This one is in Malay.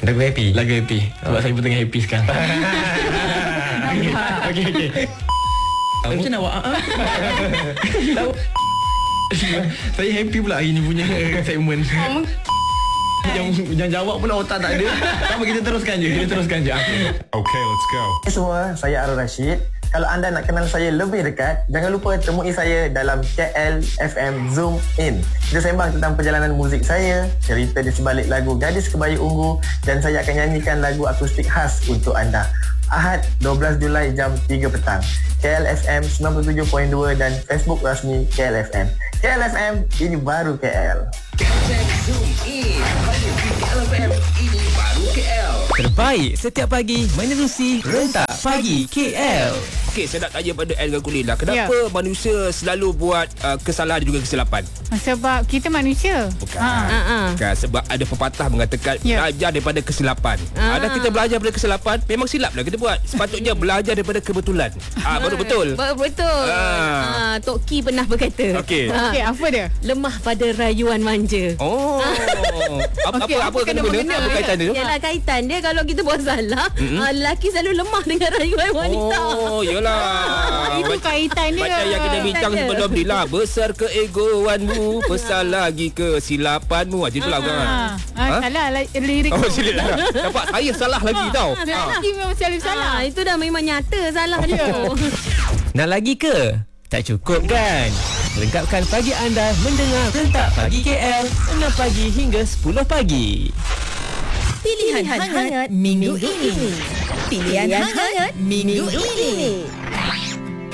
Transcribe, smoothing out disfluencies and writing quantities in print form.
Lagu happy. Lagu happy. Sebab saya pun tengah happy sekarang. Okey. Macam mana awak? Saya happy pula hari ni punya segmen. Yang jawab pula otak tak ada. Sama kita teruskan je. Okay, let's go. Hai semua, saya Arul Rashid. Kalau anda nak kenal saya lebih dekat, jangan lupa temui saya dalam KL FM Zoom In. Kita sembang tentang perjalanan muzik saya, cerita di sebalik lagu Gadis Kebaya Ungu, dan saya akan nyanyikan lagu akustik khas untuk anda. Ahad 12 Julai jam 3 petang. KL FM 97.2 dan Facebook rasmi KL FM. KL FM, ini baru KL. Zoom In. KL FM, ini baru KL. Terbaik setiap pagi menerusi Rentak Pagi KL. Okey, saya nak tanya pada El dan Kulin lah. Kenapa manusia selalu buat kesalahan dan juga kesilapan? Sebab kita manusia. Bukan. Bukan. Sebab ada pepatah mengatakan belajar daripada kesilapan. Ada kita belajar daripada kesilapan, memang silap lah kita buat. Sepatutnya belajar daripada kebetulan. Baru betul. Betul. Tok Ki pernah berkata. Okey. Okey, apa dia? Lemah pada rayuan manja. Oh. Apa kena-mengena? Apa kaitan dia? Yalah, kaitan dia kalau kita buat salah, lelaki selalu lemah dengan rayuan wanita. Oh, yalah. Itu kaitan dia. Macam yang kita bincang sebelum ni lah. Besar keegoanmu, besar lagi kesilapanmu. Macam itulah kan. Salah lirik. Oh, silap lah. Nampak saya salah lagi tau. Lelaki memang selalu salah. Itu dah memang nyata salah dia. Nak lagi ke? Tak cukup kan? Lengkapkan pagi anda mendengar Rentak Pagi KL 6 pagi hingga 10 pagi. Pilihan hangat minggu ini. Pilihan hangat minggu ini.